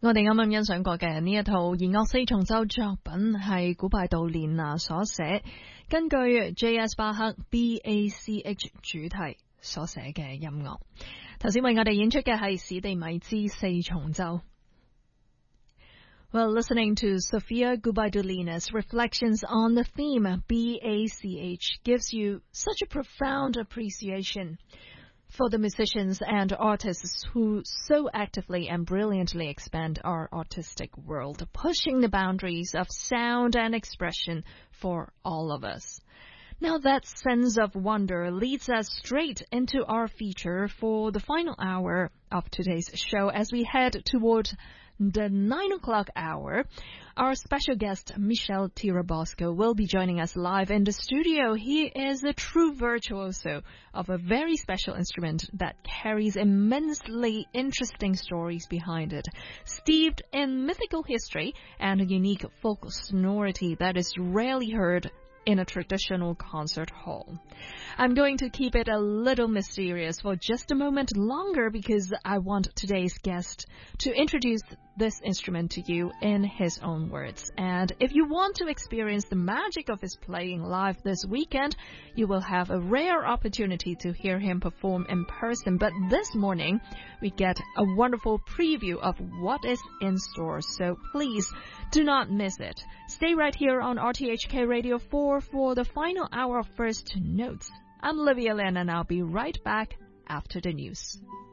我哋啱啱欣賞過嘅呢一套弦樂四重奏作品係古拜杜列娜所寫，根據 J.S. 巴克 BACH 主題所寫嘅音樂。頭先為我哋演出嘅係史地米茲四重奏。Well, listening to Sofia Gubaidulina's reflections on the theme BACH gives you such a profound appreciation for the musicians and artists who so actively and brilliantly expand our artistic world, pushing the boundaries of sound and expression for all of us. Now that sense of wonder leads us straight into our feature for the final hour of today's show as we head toward the 9 o'clock hour. Our special guest, Michel Tirabosco, will be joining us live in the studio. He is a true virtuoso of a very special instrument that carries immensely interesting stories behind it, steeped in mythical history and a unique folk sonority that is rarely heard in a traditional concert hall. I'm going to keep it a little mysterious for just a moment longer because I want today's guest to introduce this instrument to you in his own words. And if you want to experience the magic of his playing live this weekend, you will have a rare opportunity to hear him perform in person. But this morning, we get a wonderful preview of what is in store. So please do not miss it. Stay right here on RTHK Radio 4 for the final hour of First Notes. I'm Olivia Lin and I'll be right back after the news.